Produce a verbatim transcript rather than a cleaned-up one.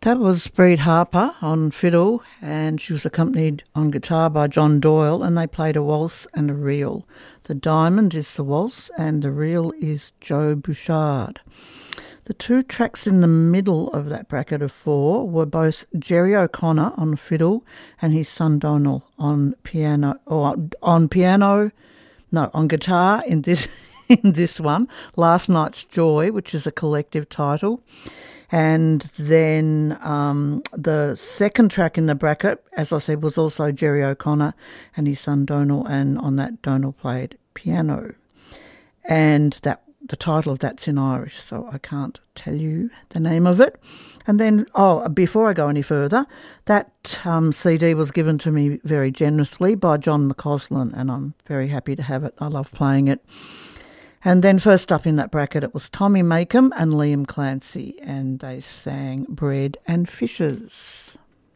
That was Breed Harper on fiddle, and she was accompanied on guitar by John Doyle, and they played a waltz and a reel. The diamond is the waltz, and the reel is Joe Bouchard. The two tracks in the middle of that bracket of four were both Jerry O'Connor on fiddle and his son Donald on piano, or on piano, no, on guitar in this in this one, Last Night's Joy, which is a collective title. And then um, the second track in the bracket, as I said, was also Jerry O'Connor and his son Donald, and on that Donald played piano. And that the title of that's in Irish, so I can't tell you the name of it. And then, oh, before I go any further, that um, C D was given to me very generously by John McCausland, and I'm very happy to have it. I love playing it. And then first up in that bracket, it was Tommy Makem and Liam Clancy, and they sang Bread and Fishes.